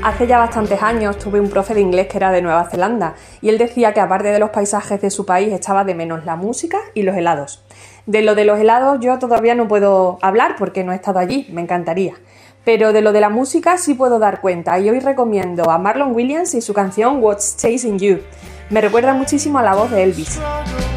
Hace ya bastantes años tuve un profe de inglés que era de Nueva Zelanda y él decía que aparte de los paisajes de su país echaba de menos la música y los helados. De lo de los helados yo todavía no puedo hablar porque no he estado allí, me encantaría. Pero de lo de la música sí puedo dar cuenta y hoy recomiendo a Marlon Williams y su canción What's Chasing You. Me recuerda muchísimo a la voz de Elvis.